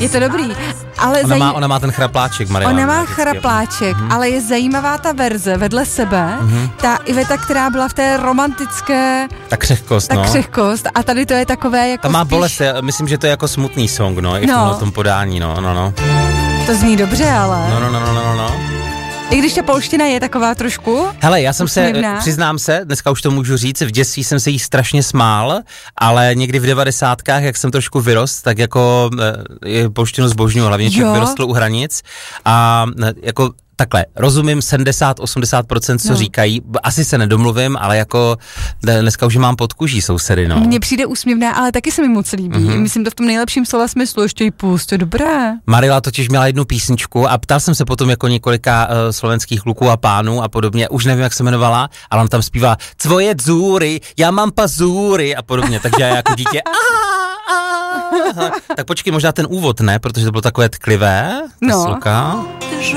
Je to dobrý, ale ona má ten chrapláček, Mariana. Ona má chrapláček, ale je zajímavá ta verze vedle sebe, ta Iveta, která byla v té romantické... Ta křehkost, křehkost a tady to je takové jako ta má spíš... bolest, myslím, že to je jako smutný song, i v tomhle tom podání, no. To zní dobře, ale... No. I když ta polština je taková trošku... Hele, já jsem přiznám se, dneska už to můžu říct, v dětství jsem se jí strašně smál, ale někdy v 90kách, jak jsem trošku vyrost, tak jako polštinu zbožňuji, hlavně člověk vyrostl u hranic a jako takhle, rozumím 70-80%, co říkají, asi se nedomluvím, ale jako dneska už mám pod kůží sousedy, no. Mně přijde úsměvné, ale taky se mi moc líbí. Myslím to v tom nejlepším slova smyslu, ještě jí pust, to je dobré. Marila totiž měla jednu písničku a ptal jsem se potom jako několika slovenských kluků a pánů a podobně, už nevím, jak se jmenovala, ale on tam zpívá Tvoje dzúry, já mám pazúry a podobně, takže já jako dítě tak počkej, možná ten úvod, ne? Protože to bylo takové tklivé, ta sluka.